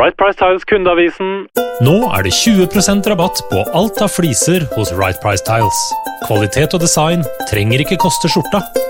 Right Price Tiles kundeavisen. Nå det 20% rabatt på alt av fliser hos Right Price Tiles. Kvalitet og design trenger ikke koste skjorta.